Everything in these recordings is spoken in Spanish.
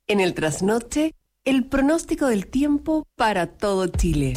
En el trasnoche, el pronóstico del tiempo para todo Chile.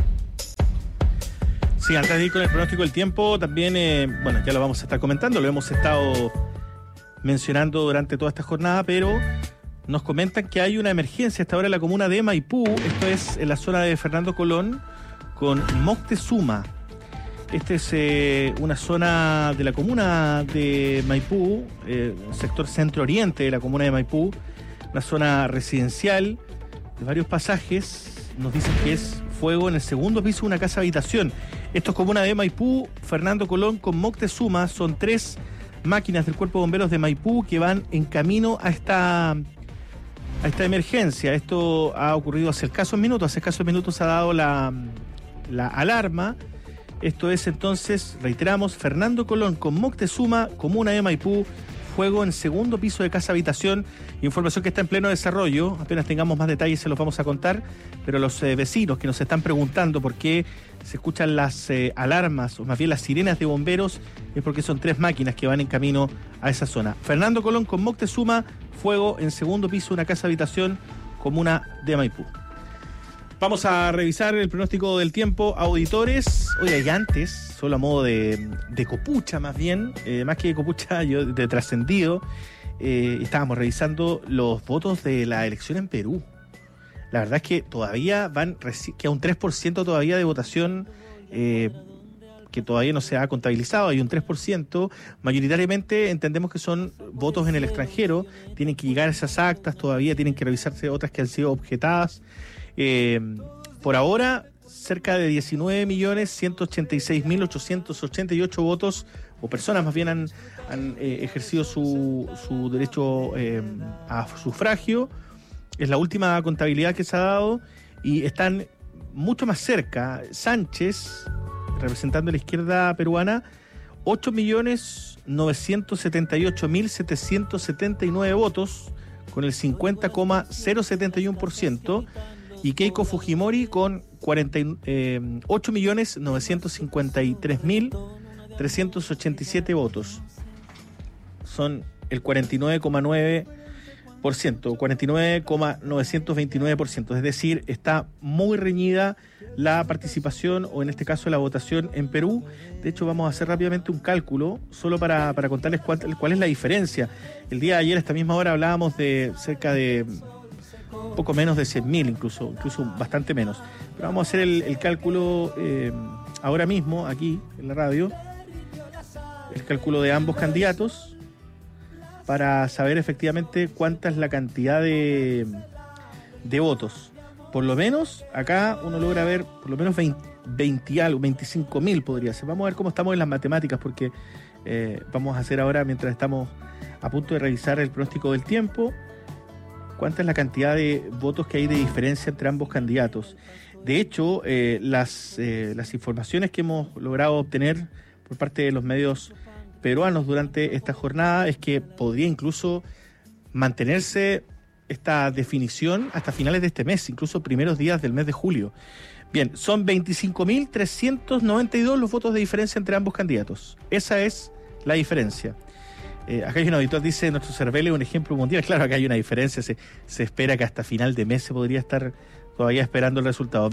Sí, antes de ir con el pronóstico del tiempo, también, ya lo vamos a estar comentando, lo hemos estado mencionando durante toda esta jornada, pero nos comentan que hay una emergencia hasta ahora en la comuna de Maipú, esto es en la zona de Fernando Colón, con Moctezuma. Esta es una zona de la comuna de Maipú, sector centro-oriente de la comuna de Maipú, una zona residencial de varios pasajes. Nos dicen que es fuego en el segundo piso de una casa habitación. Esto es comuna de Maipú, Fernando Colón con Moctezuma. Son 3 máquinas del Cuerpo de Bomberos de Maipú que van en camino a esta emergencia. Esto ha ocurrido hace escasos minutos ha dado la alarma. Esto es entonces, reiteramos, Fernando Colón con Moctezuma, comuna de Maipú, fuego en segundo piso de casa habitación, información que está en pleno desarrollo. Apenas tengamos más detalles se los vamos a contar, pero los vecinos que nos están preguntando por qué se escuchan las alarmas, o más bien las sirenas de bomberos, es porque son 3 máquinas que van en camino a esa zona. Fernando Colón con Moctezuma, fuego en segundo piso de una casa habitación, comuna de Maipú. Vamos a revisar el pronóstico del tiempo, auditores. Oiga, y antes, solo a modo de copucha más bien, más que de copucha, yo de trascendido, estábamos revisando los votos de la elección en Perú. La verdad es que todavía queda un 3% todavía de votación que todavía no se ha contabilizado, hay un 3%, mayoritariamente entendemos que son votos en el extranjero, tienen que llegar esas actas, todavía tienen que revisarse otras que han sido objetadas. Por ahora, cerca de 19.186.888 votos, o personas más bien han ejercido su derecho a sufragio. Es la última contabilidad que se ha dado y están mucho más cerca. Sánchez, representando a la izquierda peruana, 8.978.779 votos, con el 50,071%. Y Keiko Fujimori con 8.953.387 votos. Son el 49,9%, 49,929%. Es decir, está muy reñida la participación, o en este caso la votación en Perú. De hecho, vamos a hacer rápidamente un cálculo, solo para contarles cuál es la diferencia. El día de ayer, a esta misma hora, hablábamos de cerca de poco menos de 100.000, incluso bastante menos. Pero vamos a hacer el cálculo ahora mismo, aquí en la radio, el cálculo de ambos candidatos, para saber efectivamente cuánta es la cantidad de votos. Por lo menos, acá uno logra ver por lo menos 20 algo, 25.000 podría ser. Vamos a ver cómo estamos en las matemáticas, porque vamos a hacer ahora, mientras estamos a punto de revisar el pronóstico del tiempo, cuánta es la cantidad de votos que hay de diferencia entre ambos candidatos. De hecho, las informaciones que hemos logrado obtener por parte de los medios peruanos durante esta jornada es que podría incluso mantenerse esta definición hasta finales de este mes, incluso primeros días del mes de julio. Bien, son 25.392 los votos de diferencia entre ambos candidatos. Esa es la diferencia. Acá hay un auditor, dice, nuestro Cervel es un ejemplo mundial. Claro, acá hay una diferencia, se espera que hasta final de mes se podría estar todavía esperando el resultado.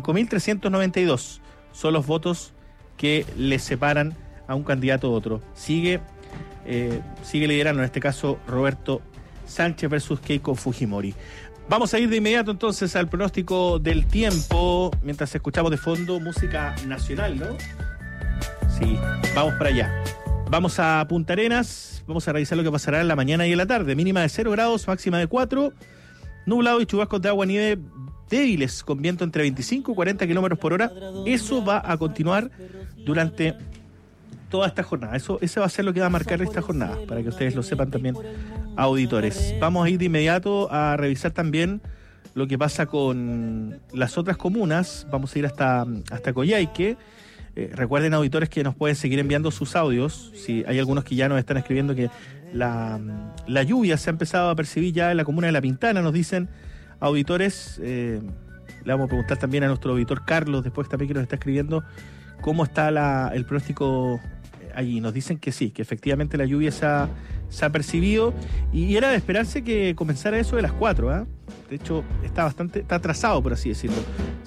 25.392 son los votos que le separan a un candidato a otro. Sigue liderando, en este caso, Roberto Sánchez versus Keiko Fujimori. Vamos a ir de inmediato entonces al pronóstico del tiempo, mientras escuchamos de fondo música nacional, ¿no? Sí, vamos para allá. Vamos a Punta Arenas, vamos a revisar lo que pasará en la mañana y en la tarde. Mínima de 0 grados, máxima de 4, nublado y chubascos de agua y nieve débiles, con viento entre 25 y 40 kilómetros por hora. Eso va a continuar durante toda esta jornada. Ese va a ser lo que va a marcar esta jornada, para que ustedes lo sepan también, auditores. Vamos a ir de inmediato a revisar también lo que pasa con las otras comunas. Vamos a ir hasta Coyhaique. Recuerden, auditores, que nos pueden seguir enviando sus audios. Si hay algunos que ya nos están escribiendo que la lluvia se ha empezado a percibir ya en la comuna de La Pintana, nos dicen auditores. Le vamos a preguntar también a nuestro auditor Carlos, después también, que nos está escribiendo, cómo está el pronóstico allí. Nos dicen que sí, que efectivamente la lluvia se ha se ha percibido y era de esperarse que comenzara eso de las 4, ¿eh? De hecho, está atrasado, por así decirlo.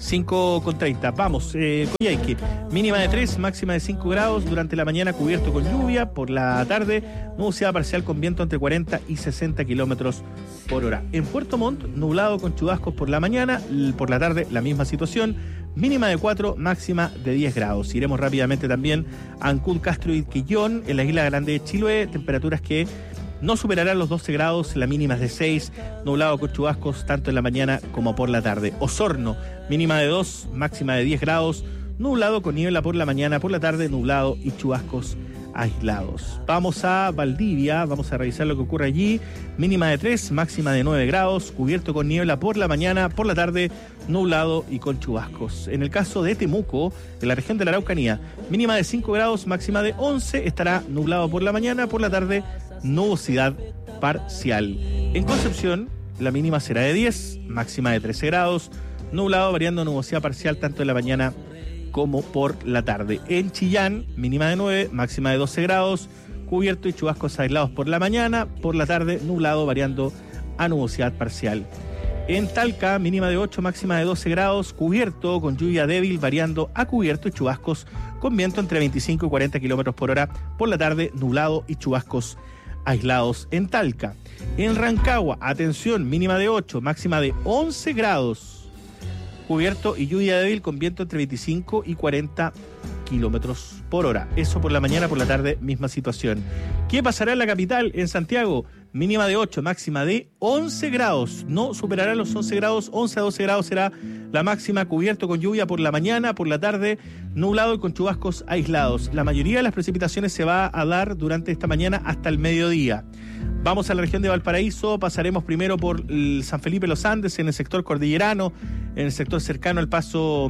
5:30. Vamos, Coyhaique. Mínima de 3, máxima de 5 grados. Durante la mañana cubierto con lluvia. Por la tarde, nubosidad parcial con viento entre 40 y 60 kilómetros por hora. En Puerto Montt, nublado con chubascos por la mañana. Por la tarde, la misma situación. Mínima de 4, máxima de 10 grados. Iremos rápidamente también a Ancud, Castro y Quillón, en la isla grande de Chiloé. Temperaturas que no superarán los 12 grados, la mínima es de 6, nublado con chubascos tanto en la mañana como por la tarde. Osorno, mínima de 2, máxima de 10 grados, nublado con niebla por la mañana, por la tarde nublado y chubascos aislados. Vamos a Valdivia, vamos a revisar lo que ocurre allí. Mínima de 3, máxima de 9 grados, cubierto con niebla por la mañana, por la tarde nublado y con chubascos. En el caso de Temuco, en la región de la Araucanía, mínima de 5 grados, máxima de 11, estará nublado por la mañana, por la tarde nubosidad parcial. En Concepción, la mínima será de 10, máxima de 13 grados, nublado variando nubosidad parcial tanto en la mañana como por la tarde. En Chillán, mínima de 9, máxima de 12 grados, cubierto y chubascos aislados por la mañana, por la tarde nublado variando a nubosidad parcial. En Talca, mínima de 8, máxima de 12 grados, cubierto con lluvia débil variando a cubierto y chubascos con viento entre 25 y 40 kilómetros por hora, por la tarde nublado y chubascos aislados en Talca. En Rancagua, atención, mínima de 8, máxima de 11 grados, cubierto y lluvia débil con viento entre 25 y 40 kilómetros por hora. Eso por la mañana, por la tarde, misma situación. ¿Qué pasará en la capital? En Santiago, mínima de 8, máxima de 11 grados. No superará los 11 grados, 11 a 12 grados será la máxima, cubierto con lluvia por la mañana, por la tarde, nublado y con chubascos aislados. La mayoría de las precipitaciones se va a dar durante esta mañana hasta el mediodía. Vamos a la región de Valparaíso, pasaremos primero por San Felipe Los Andes, en el sector cordillerano, en el sector cercano al paso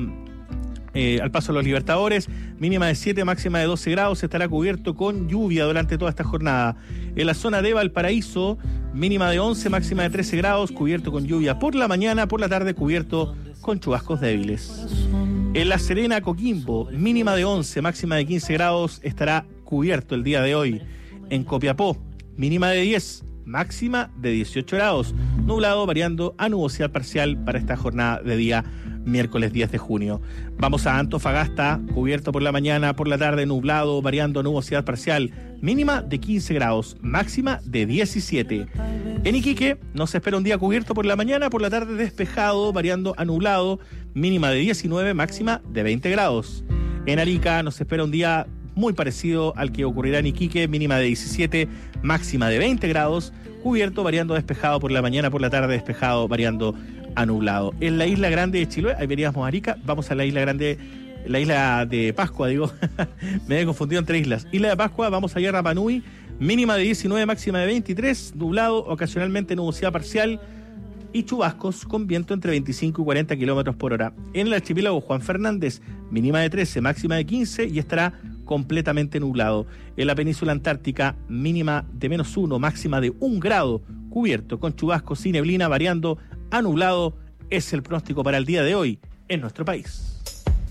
de los Libertadores, mínima de 7, máxima de 12 grados, estará cubierto con lluvia durante toda esta jornada. En la zona de Valparaíso, mínima de 11, máxima de 13 grados, cubierto con lluvia por la mañana, por la tarde cubierto con chubascos débiles. En La Serena, Coquimbo, mínima de 11, máxima de 15 grados, estará cubierto el día de hoy. En Copiapó, mínima de 10, máxima de 18 grados, nublado variando a nubosidad parcial para esta jornada de día miércoles 10 de junio. Vamos a Antofagasta, cubierto por la mañana, por la tarde nublado, variando a nubosidad parcial, mínima de 15 grados, máxima de 17. En Iquique nos espera un día cubierto por la mañana, por la tarde despejado, variando a nublado, mínima de 19, máxima de 20 grados. En Arica nos espera un día muy parecido al que ocurrirá en Iquique, mínima de 17, máxima de 20 grados, cubierto, variando despejado por la mañana, por la tarde despejado, variando a nublado. En la isla grande de Chiloé, ahí veríamos Arica, vamos a la isla grande, la isla de Pascua, digo, me he confundido entre islas. Isla de Pascua, vamos allá a Rapa Nui, mínima de 19, máxima de 23, nublado, ocasionalmente nubosidad parcial y chubascos con viento entre 25 y 40 kilómetros por hora. En el archipiélago Juan Fernández, mínima de 13, máxima de 15 y estará completamente nublado. En la península antártica, mínima de -1, máxima de 1 grado, cubierto con chubascos y neblina variando a nublado. Es el pronóstico para el día de hoy en nuestro país.